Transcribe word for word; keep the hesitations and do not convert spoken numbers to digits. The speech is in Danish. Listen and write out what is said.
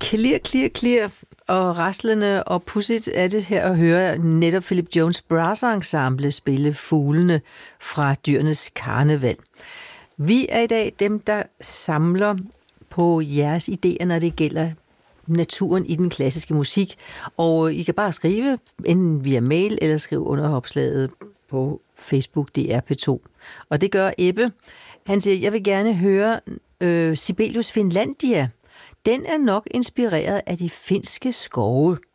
Clear, clear, clear og raslende og pudsigt er det her at høre netop Philip Jones Brass Ensemble spille Fuglene fra Dyrenes Karneval. Vi er i dag dem, der samler på jeres idéer, når det gælder naturen i den klassiske musik. Og I kan bare skrive enten via mail eller skrive under opslaget på Facebook D R P to. Og det gør Ebbe. Han siger, jeg vil gerne høre øh, Sibelius Finlandia. Den er nok inspireret af de finske skove.